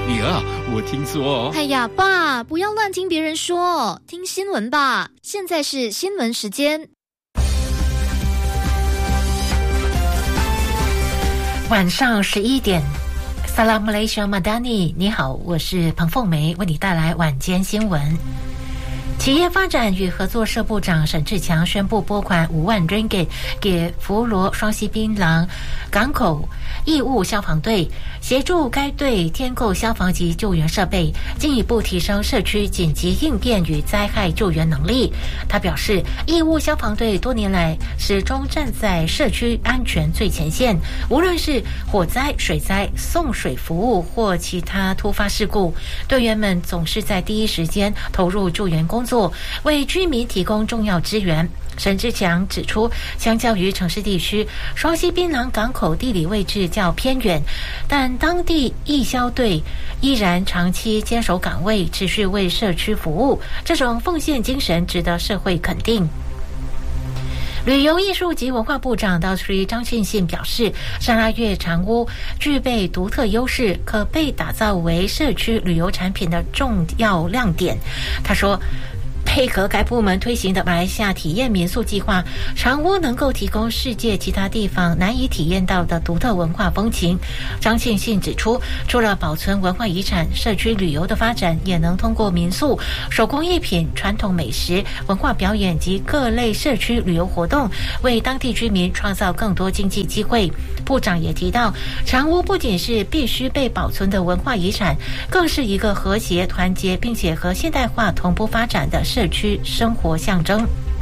女儿，我听说…… 哎呀，爸，不要乱听别人说，听新闻吧。现在是新闻时间。 晚上11点 Salam Malaysia Madani， 你好，我是彭凤梅，为你带来晚间新闻。企业发展与合作社部长沈志强宣布拨款5万 ringgit 给佛罗双溪槟榔港口义务消防队，协助该队添购消防及救援设备，进一步提升社区紧急应变与灾害救援能力。他表示，义务消防队多年来始终站在社区安全最前线，无论是火灾、水灾、送水服务或其他突发事故，队员们总是在第一时间投入救援工作，为居民提供重要支援。沈志强指出，相较于城市地区，双溪槟榔港口地理位置较偏远，但当地义消队依然长期坚守岗位，持续为社区服务，这种奉献精神值得社会肯定。旅游艺术及文化部长道师张庆信表示，沙拉越长屋具备独特优势，可被打造为社区旅游产品的重要亮点。他说，配合该部门推行的马来西亚体验民宿计划，长屋能够提供世界其他地方难以体验到的独特文化风情。张庆信指出，除了保存文化遗产，社区旅游的发展也能通过民宿、手工艺品、传统美食、文化表演及各类社区旅游活动，为当地居民创造更多经济机会。部长也提到，长屋不仅是必须被保存的文化遗产，更是一个和谐、团结并且和现代化同步发展的社区生活象征。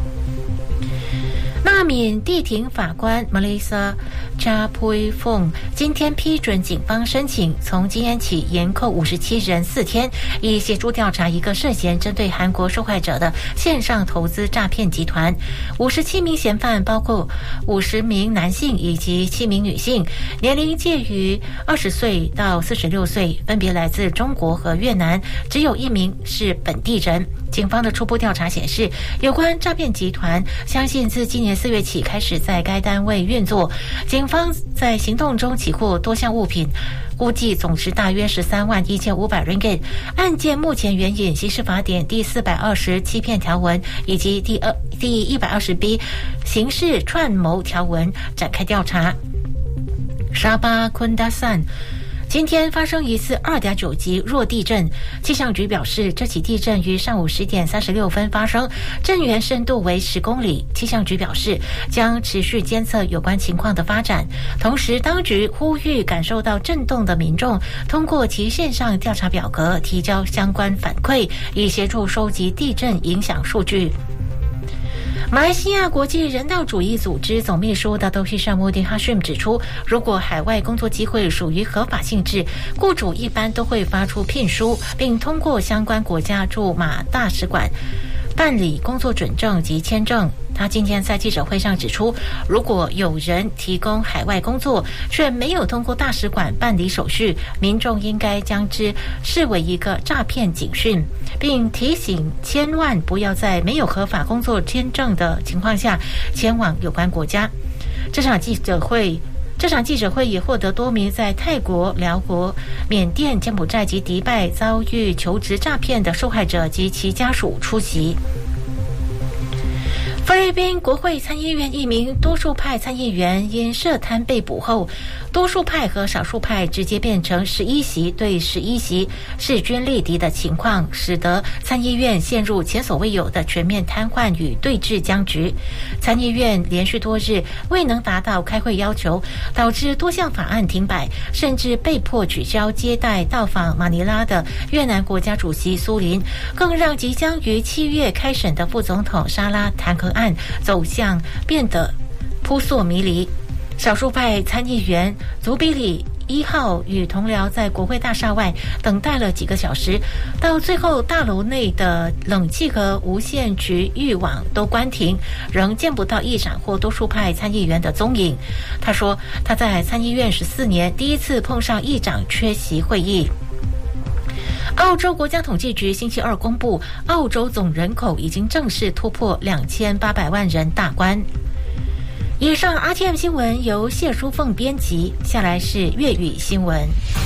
纳闽地庭法官 Melissa Chapuy Fong 今天批准警方申请，从今天起延扣57人4天，以协助调查一个涉嫌针对韩国受害者的线上投资诈骗集团。57名嫌犯包括50名男性以及7名女性，年龄介于20岁到46岁，分别来自中国和越南，只有1名是本地人。警方的初步调查显示，有关诈骗集团相信自今年4月起开始在该单位运作。警方在行动中起获多项物品，估计总值大约13万1500 ringgit。案件目前援引刑事法典第420欺骗条文以及第 120B 刑事串谋条文展开调查。沙巴昆达散今天发生一次2.9级弱地震，气象局表示，这起地震于上午10点36分发生，震源深度为10公里。气象局表示，将持续监测有关情况的发展，同时当局呼吁感受到震动的民众通过其线上调查表格提交相关反馈，以协助收集地震影响数据。马来西亚国际人道主义组织总秘书达多希沙穆丁哈什姆指出，如果海外工作机会属于合法性质，雇主一般都会发出聘书，并通过相关国家驻马大使馆办理工作准证及签证。他今天在记者会上指出，如果有人提供海外工作却没有通过大使馆办理手续，民众应该将之视为一个诈骗警讯，并提醒千万不要在没有合法工作签证的情况下前往有关国家。这场记者会也获得多名在泰国、辽国、缅甸、柬埔寨及迪拜遭遇求职诈骗的受害者及其家属出席。菲律宾国会参议院一名多数派参议员因涉贪被捕后，多数派和少数派直接变成11席对11席，势均力敌的情况，使得参议院陷入前所未有的全面瘫痪与对峙僵局。参议院连续多日未能达到开会要求，导致多项法案停摆，甚至被迫取消接待到访马尼拉的越南国家主席苏林，更让即将于7月开审的副总统沙拉弹劾案走向变得扑朔迷离。少数派参议员祖比里1号与同僚在国会大厦外等待了几个小时，到最后大楼内的冷气和无线局域网都关停，仍见不到议长或多数派参议员的踪影。他说，他在参议院14年第一次碰上议长缺席会议。澳洲国家统计局星期二公布，澳洲总人口已经正式突破2800万人大关。以上 RTM 新闻由谢淑凤编辑，下来是粤语新闻。